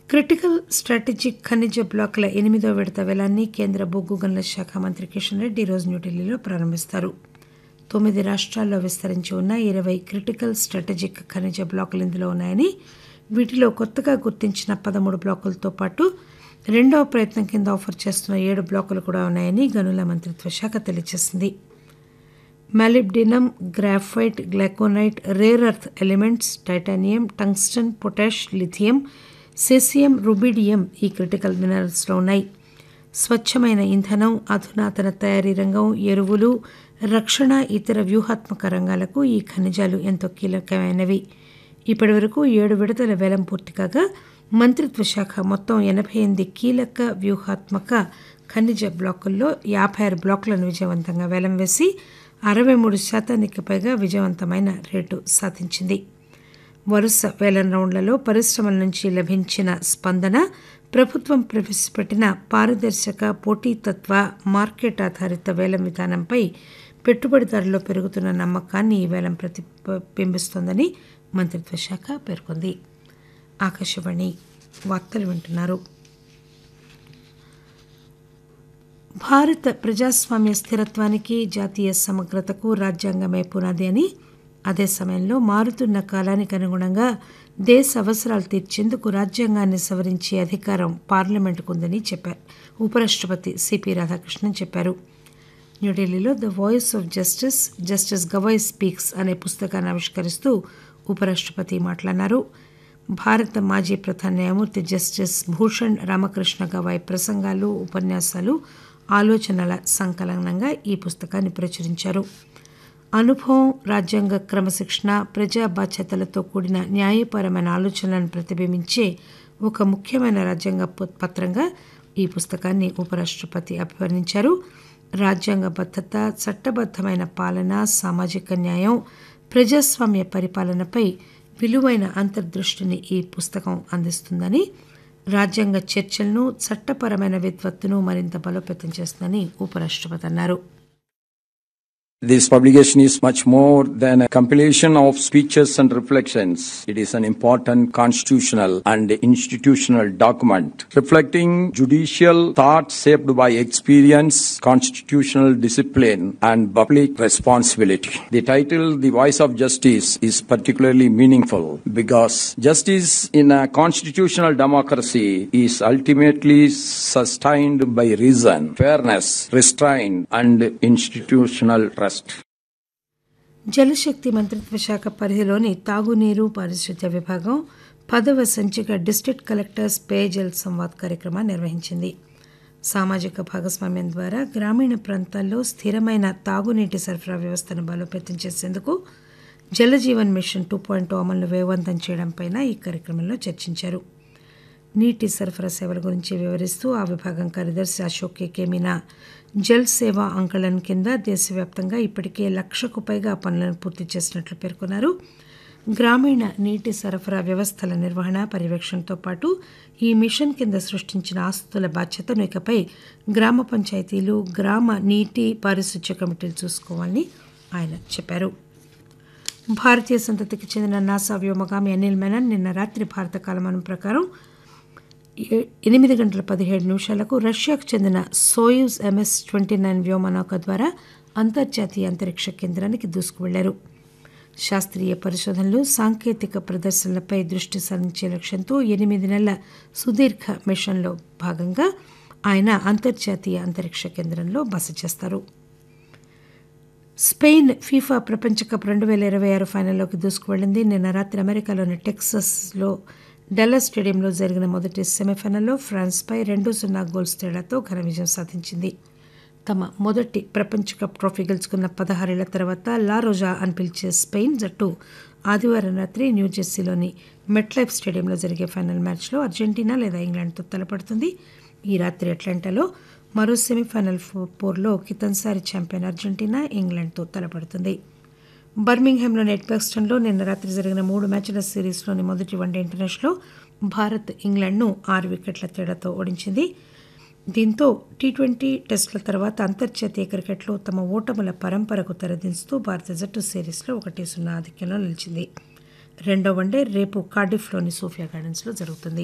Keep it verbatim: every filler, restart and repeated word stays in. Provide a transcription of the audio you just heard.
Critical strategic ఖనిజ బ్లాకుల ఎనిమిదో విడత వేలాన్ని కేంద్ర బొగ్గు గనుల శాఖ మంత్రి కిషన్ రెడ్డి ఈరోజు న్యూఢిల్లీలో ప్రారంభిస్తారు. తొమ్మిది రాష్ట్రాల్లో విస్తరించి ఉన్న ఇరవై క్రిటికల్ స్టాటజిక్ ఖనిజ బ్లాకులు ఇందులో ఉన్నాయని, వీటిలో కొత్తగా గుర్తించిన పదమూడు బ్లాకులతో పాటు రెండవ ప్రయత్నం కింద ఆఫర్ చేస్తున్న ఏడు బ్లాకులు కూడా ఉన్నాయని గనుల మంత్రిత్వ శాఖ తెలియజేసింది. Molybdenum, graphite, గ్లైకోనైట్, rare earth elements, titanium, tungsten, potash, lithium, సెసియం, rubidium ఈ క్రిటికల్ మినరల్స్లో ఉన్నాయి. స్వచ్ఛమైన ఇంధనం, అధునాతన తయారీ రంగం, ఎరువులు, రక్షణ, ఇతర వ్యూహాత్మక రంగాలకు ఈ ఖనిజాలు ఎంతో కీలకమైనవి. ఇప్పటి వరకు ఏడు విడతల వేలం పూర్తి కాగా మంత్రిత్వ శాఖ మొత్తం ఎనభై ఎనిమిది కీలక వ్యూహాత్మక ఖనిజ బ్లాకుల్లో యాభై ఆరు బ్లాకులను విజయవంతంగా వేలం వేసి అరవై మూడు శాతానికి పైగా విజయవంతమైన రేటు సాధించింది. వరుస వేలం రౌండ్లలో పరిశ్రమల నుంచి లభించిన స్పందన, ప్రభుత్వం ప్రవేశపెట్టిన పారదర్శక, పోటీతత్వ, మార్కెట్ ఆధారిత వేలం విధానంపై పెట్టుబడిదారుల్లో పెరుగుతున్న నమ్మకాన్ని ఈ వేలం ప్రతిబింబిస్తోందని మంత్రిత్వ శాఖ పేర్కొంది. ఆకాశవాణి వార్తలు వింటున్నారు. భారత ప్రజాస్వామ్య స్థిరత్వానికి, జాతీయ సమగ్రతకు రాజ్యాంగమే పునాది అని, అదే సమయంలో మారుతున్న కాలానికి అనుగుణంగా దేశ అవసరాలు తీర్చేందుకు రాజ్యాంగాన్ని సవరించే అధికారం పార్లమెంటుకు ఉందని చెప్పారు ఉపరాష్ట్రపతి సిపి రాధాకృష్ణన్ చెప్పారు. న్యూఢిల్లీలో the voice of justice, justice Gavai speaks అనే పుస్తకాన్ని ఆవిష్కరిస్తూ ఉపరాష్ట్రపతి మాట్లాడారు. భారత మాజీ ప్రధాన న్యాయమూర్తి జస్టిస్ భూషణ్ రామకృష్ణ గవాయ్ ప్రసంగాలు, ఉపన్యాసాలు, ఆలోచనల సంకలనంగా ఈ పుస్తకాన్ని ప్రచురించారు. అనుభవం, రాజ్యాంగ క్రమశిక్షణ, ప్రజా బాధ్యతలతో కూడిన న్యాయపరమైన ఆలోచనలను ప్రతిబింబించే ఒక ముఖ్యమైన రాజ్యాంగ పత్రంగా ఈ పుస్తకాన్ని ఉపరాష్ట్రపతి అభివర్ణించారు. రాజ్యాంగబద్ధత, చట్టబద్దమైన పాలన, సామాజిక న్యాయం, ప్రజాస్వామ్య పరిపాలనపై విలువైన అంతర్దృష్టిని ఈ పుస్తకం అందిస్తుందని, రాజ్యాంగ చర్చలను, చట్టపరమైన విద్వత్తును మరింత బలోపేతం చేస్తుందని ఉపరాష్ట్రపతి అన్నారు. This publication is much more than a compilation of speeches and reflections. It is an important constitutional and institutional document reflecting judicial thought shaped by experience, constitutional discipline, and public responsibility. The title, The Voice of Justice, is particularly meaningful because justice in a constitutional democracy is ultimately sustained by reason, fairness, restraint, and institutional trust. జలశక్తి మంత్రిత్వ శాఖ పరిధిలోని తాగునీరు, పారిశుద్ధ్య విభాగం పదవ సంచిక district collectors పేయజల్ Samvad కార్యక్రమాన్ని నిర్వహించింది. సామాజిక భాగస్వామ్యం ద్వారా గ్రామీణ ప్రాంతాల్లో స్థిరమైన తాగునీటి సరఫరా వ్యవస్థను బలోపేతం చేసేందుకు జలజీవన్ మిషన్ టూ పాయింట్ అమలును వేగవంతం చేయడంపై ఈ కార్యక్రమంలో చర్చించారు. నీటి సరఫరా సేవల గురించి వివరిస్తూ ఆ విభాగం కార్యదర్శి అశోక్ కే మీనా జల్ సేవా అంకళన్ కింద దేశవ్యాప్తంగా ఇప్పటికే లక్షకు పైగా పనులను పూర్తి చేసినట్లు పేర్కొన్నారు. గ్రామీణ నీటి సరఫరా వ్యవస్థల నిర్వహణ, పర్యవేక్షణతో పాటు ఈ మిషన్ కింద సృష్టించిన ఆస్తుల బాధ్యతను ఇకపై గ్రామ పంచాయతీలు, గ్రామ నీటి పారిశుధ్య కమిటీలు చూసుకోవాలని ఆయన చెప్పారు. భారతీయ సంతతికి చెందిన నాసా వ్యోమగామి అనిల్ మెనన్ నిన్న రాత్రి భారత కాలమానం ప్రకారం ఎనిమిది గంటల పదిహేడు నిమిషాలకు రష్యాకు చెందిన సోయూజ్ ఎంఎస్ ట్వంటీ నైన్ వ్యోమనౌక ద్వారా అంతర్జాతీయ అంతరిక్ష కేంద్రానికి దూసుకువెళ్లారు. శాస్త్రీయ పరిశోధనలు, సాంకేతిక ప్రదర్శనలపై దృష్టి సారించే లక్ష్యంతో ఎనిమిది నెలల సుదీర్ఘ మిషన్లో భాగంగా ఆయన అంతర్జాతీయ అంతరిక్ష కేంద్రంలో బస చేస్తారు. స్పెయిన్ ఫీఫా ప్రపంచ కప్ రెండు వేల ఇరవై ఆరు ఫైనల్లోకి దూసుకువెళ్లింది. నిన్న రాత్రి అమెరికాలోని టెక్సస్లో డల్లాస్ స్టేడియంలో జరిగిన మొదటి సెమీఫైనల్లో ఫ్రాన్స్పై రెండు సున్నా గోల్స్ తేడాతో ఘన విజయం సాధించింది. తమ మొదటి ప్రపంచ కప్ ట్రోఫీ గెలుచుకున్న పదహారేళ్ల తర్వాత లా రోజా అని పిలిచే స్పెయిన్ జట్టు ఆదివారం రాత్రి న్యూజెర్సీలోని మెట్లైఫ్ స్టేడియంలో జరిగే ఫైనల్ మ్యాచ్లో అర్జెంటీనా లేదా ఇంగ్లాండ్తో తలపడుతుంది. ఈ రాత్రి అట్లాంటాలో మరో సెమీఫైనల్ పోర్లో కితన్సారి ఛాంపియన్ అర్జెంటీనా ఇంగ్లాండ్తో తలపడుతుంది. బర్మింగ్హామ్లోని ఎడ్బాక్స్టన్లో నిన్న రాత్రి జరిగిన మూడు మ్యాచ్ల సిరీస్లోని మొదటి వన్డే ఇంటర్నేషనల్లో భారత్ ఇంగ్లాండ్ను ఆరు వికెట్ల తేడాతో ఓడించింది. దీంతో టీ ట్వంటీ టెస్టుల తర్వాత అంతర్జాతీయ క్రికెట్లో తమ ఓటముల పరంపరకు తెరదించుతూ భారత జట్టు సిరీస్లో ఒకటి సున్నా ఆధిక్యంలో నిలిచింది. రెండో వన్డే రేపు కార్డిఫ్లోని సోఫియా గార్డెన్స్లో జరుగుతుంది.